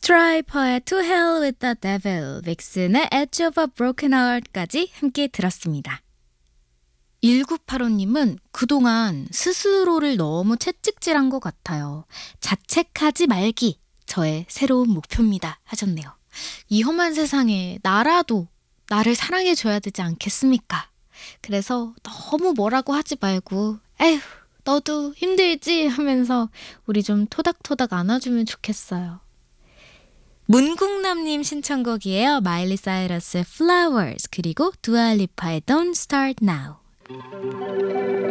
스트라이퍼의 To Hell with the Devil, 빅슨의 Edge of a Broken Heart까지 함께 들었습니다. 1985님은 그동안 스스로를 너무 채찍질한 것 같아요. 자책하지 말기, 저의 새로운 목표입니다 하셨네요. 이 험한 세상에 나라도 나를 사랑해줘야 되지 않겠습니까? 그래서 너무 뭐라고 하지 말고 에휴 너도 힘들지 하면서 우리 좀 토닥토닥 안아주면 좋겠어요. 문국남님 신청곡이에요. 마일리 사이러스의 Flowers 그리고 두아리파의 Don't Start Now.